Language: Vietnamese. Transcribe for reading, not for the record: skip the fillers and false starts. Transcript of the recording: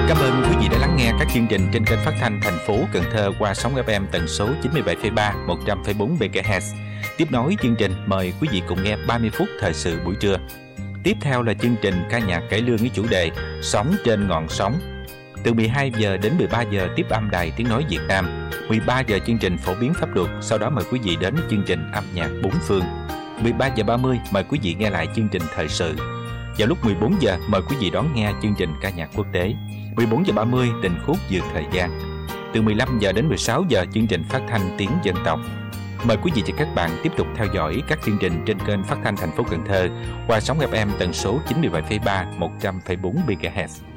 Cảm ơn quý vị đã lắng nghe các chương trình trên kênh phát thanh thành phố Cần Thơ qua sóng FM tần số 97,3, 100,4 MHz. Tiếp nối chương trình, mời quý vị cùng nghe 30 phút thời sự buổi trưa. Tiếp theo là chương trình ca nhạc cải lương với chủ đề Sống trên ngọn sóng. Từ 12 giờ đến 13 giờ tiếp âm Đài Tiếng nói Việt Nam. 13 giờ chương trình phổ biến pháp luật, sau đó mời quý vị đến chương trình âm nhạc bốn phương. 13 giờ 30 mời quý vị nghe lại chương trình thời sự. Vào lúc 14 giờ mời quý vị đón nghe chương trình ca nhạc quốc tế. 14 giờ 30 tình khúc vượt thời gian. Từ 15 giờ đến 16 giờ chương trình phát thanh tiếng dân tộc. Mời quý vị và các bạn tiếp tục theo dõi các chương trình trên kênh phát thanh thành phố Cần Thơ qua sóng FM tần số 97,3, 100,4 MHz.